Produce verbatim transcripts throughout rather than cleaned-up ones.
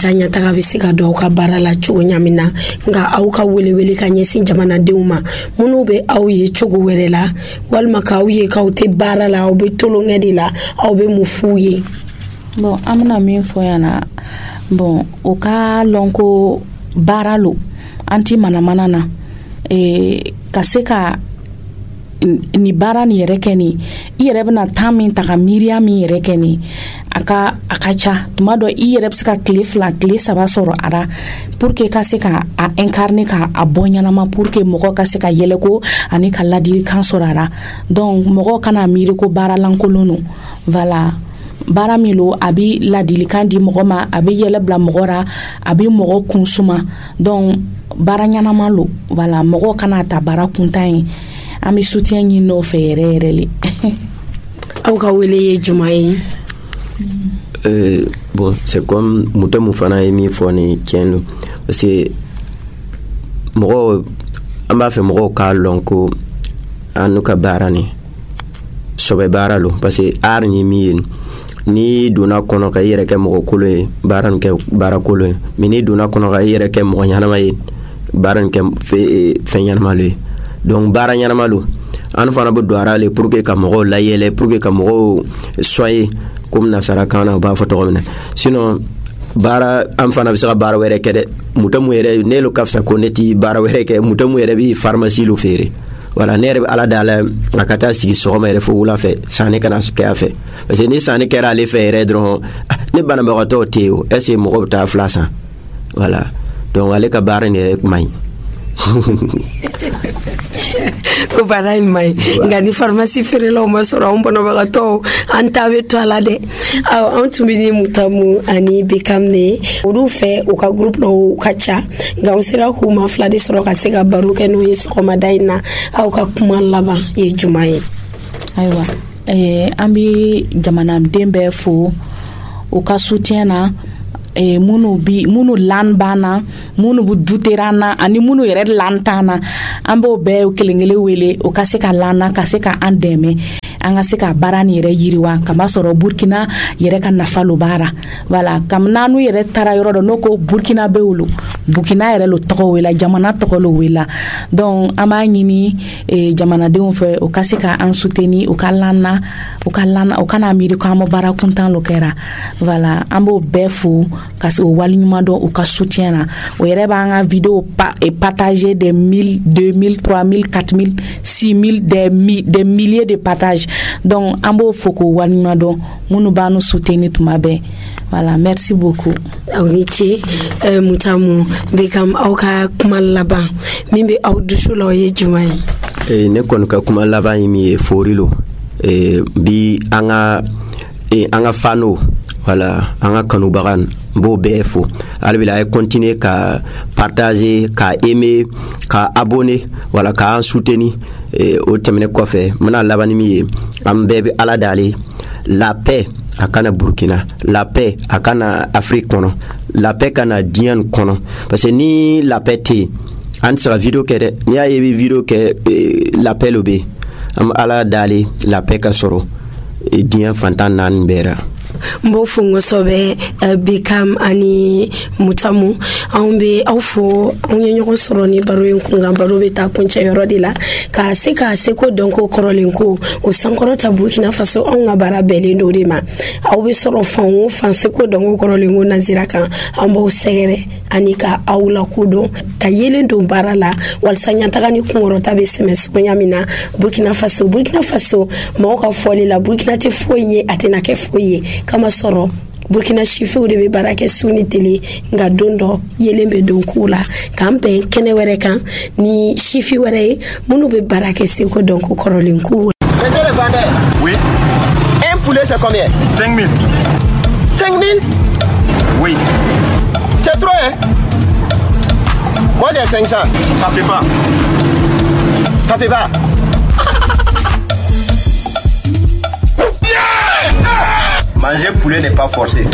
walasa ɲataga bɛ se ka don aw ka baara la cogo ɲamin na nka aw ka welewele ka ɲɛsin jamanadenw ma minnu bɛ aw ye cogo wɛrɛ la walima k'aw ye k'aw tɛ baara la aw bɛ tolonkɛ de la aw bɛ mun f'u ye. Bon an bɛna min fɔ yan na bon o ka lɔn ko baara lo an ti manamana na eh, ka se ka ni baara ni yɛrɛ kɛ ni i yɛrɛ bɛna temps min ta ka miiriya min yɛrɛ kɛ ni a ka a ka ca tuma dɔ i yɛrɛ bɛ se ka tile fila tile saba sɔrɔ a la pour que ka se ka a incarner ka a bɔ ɲanama pour que mɔgɔ ka se ka yɛlɛ ko ani ka ladilikan sɔrɔ a la donc mɔgɔ kana miiri ko baara lankolon no voilà baara min lo a bɛ ladilikan di mɔgɔ ma a bɛ yɛlɛ bila mɔgɔ ra a bɛ mɔgɔ kun suma donc baara ɲanama lo voilà mɔgɔ kana ta baara kuntan ye an bɛ soutien ɲini o fɛ yɛrɛ yɛrɛ le. Aw ka wele ye juma ye? Euh, bon, c'est comme muta mu fana ye min fɔ ni tiɲɛ don parce que mɔgɔ an b'a fɛ mɔgɔw k'a lɔn ko an n'u ka baara ni sɔbɛ baara lo parce que art ye min ye ni donna kɔnɔ ka i yɛrɛ kɛ mɔgɔ kolon ye baara nin kɛ baara kolon ye mais ni donna kɔnɔ ka i yɛrɛ kɛ mɔgɔ ɲanama ye baara nin kɛ fɛn ɲanama lo ye donc baara ɲanama lo an fana bɛ don ara le pour que ka mɔgɔw layɛlɛ pour que ka mɔgɔw soyer comme nasara kan na u b'a fɔ tɔgɔ min na sinon baara an fana bɛ se ka baara wɛrɛ kɛ dɛ muta mu yɛrɛ ne lo ka fisa ko ne ti baara wɛrɛ kɛ muta mu yɛrɛ bɛ pharmacie lo feere voilà ne yɛrɛ bɛ ala dala a ka taa sigi sɔgɔma yɛrɛ fo wula fɛ sanni kana kɛ a fɛ parce que ni sanni kɛra ale fɛ yɛrɛ dɔrɔn ne banabagatɔw tɛ yen o est ce que mɔgɔw bɛ taa fila san voilà donc ale ka baara nin yɛrɛ man ɲi. Ko baara in man ɲi nka ni pharmacie feerelaw ma sɔrɔ anw banabagatɔw an ta bɛ to a la dɛ. Awɔ anw tun bɛ ni Mutamu ani Bekam de olu fɛ u ka groupe dɔw ka ca nka anw sera k'u ma fila de sɔrɔ ka se ka baro kɛ n'u ye sɔgɔmada in na aw ka kuma laban ye juma ye? Ayiwa eh, an bɛ jamanaden bɛɛ fo u ka soutien na eh, munu bi munu lan bana munu bu duterana ani munu yɛrɛ lan tana an b'o bɛɛ kelen-kelen wele o ka se ka lana ka se ka an dɛmɛ an ka se ka baara ni yɛrɛ yiriwa kama sɔrɔ Burkina yɛrɛ ka nafa lo baara voilà kam nanu yɛrɛ tara yɔrɔ dɔ no ko Burkina be wolo Burkina yɛrɛ lo tɔgɔ wela jamana tɔgɔ lo wela donc an b'a ɲini eh, jamanadenw fɛ o ka se ka an soutenir o ka lana o ka lana o kana miiri ko an ma baara kuntan lo kɛra voilà an b'o bɛɛ fo ka se o wali ɲuman dɔn o ka soutien na o yɛrɛ b'an ka vidéo pa, et partager des mille deux mille trois mille quatre mille six mille des, mi, des milliers de partages donc an b'o fo k'o wali ɲuman dɔn minnu b'an nu soutenir tuma bɛɛ voilà merci beaucoup. Aw ni ce euh, Mutamu Bekam aw ka kuma laban min bɛ aw dusu la o ye juma ye? Eh, ne kɔni ka kuma laban ye min ye fori lo eh, bi an ka eh, an ka fano voilà an ka kanubaga b'o bɛɛ fo hali bi a ye continuer ka partager ka aimer ka abonner voilà ka an soutenir eh, o tɛmɛnen kɔfɛ n bɛna laban ni min ye an bɛɛ bɛ ala dale la paix a kana Burkina la paix a kana Afrique kɔnɔ la paix kana diɲɛ kɔnɔ parce que ni la paix tɛ an tɛ se ka vidéo kɛ dɛ n'i y'a ye i bɛ vidéo kɛ eh, la paix lo bɛ an bɛ ala dale la paix ka sɔrɔ eh, diɲɛ fantan naani bɛɛ la. Mbo fungo sobe uh, Bekam ani Mutamu anw be aw fo anw ye ɲɔgɔn sɔrɔ ni baro in kun kan baro bɛ taa kuncɛ yɔrɔ de la ka se ka seko dɔn ko kɔrɔlen ko o sankɔrɔta Burkina Faso anw ka baara bɛɛlen do de ma aw bɛ sɔrɔ fan o fan seko dɔn ko kɔrɔlen ko nazira kan an b'aw sɛgɛrɛ ani ka aw lakodɔn ka yelen don baara la walasa ɲataga ni kunkɔrɔta bɛ sɛmɛ sogoya min na Burkina Faso Burkina Faso mɔgɔw ka fɔli la Burkina tɛ foyi ye a tɛna kɛ foyi ye kama sɔrɔ Burkina sifiw de bɛ baara kɛ su ni tele nka don dɔ yelen bɛ don k'u la k'an bɛn kɛnɛ wɛrɛ kan ni sifi wɛrɛ ye minnu bɛ baara kɛ seko dɔn ko kɔrɔlen k'u. Monsieur le vendeur. Oui. Un poulet c'est combien? cinq mille. cinq mille? Oui. C'est trop hein? Moi j'ai cinq cents. Tapez pas. Tapez pas. Manger poulet n'est pas forcé.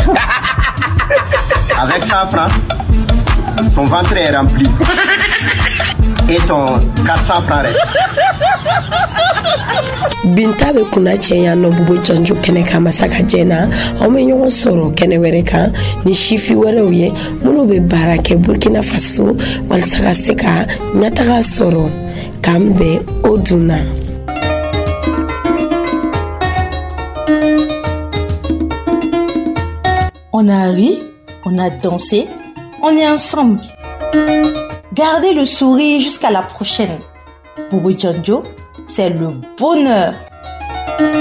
Avec cent francs, son ventre est rempli. et ton quatre cents francs reste. Binta be kuna cɛya nɔ bubu jɔnjo kɛnɛ kan masaka jɛna aw be ɲɔgɔn sɔrɔ kɛnɛ wɛrɛ kan ni sifi wɛrɛw ye minnu be baara kɛ Burkina Faso walasa ka se ka ɲɛtaga sɔrɔ k'an bɛn o dunna. On a ri, on a dansé, on est ensemble. Gardez le sourire jusqu'à la prochaine. Boubou Djandjo, c'est le bonheur.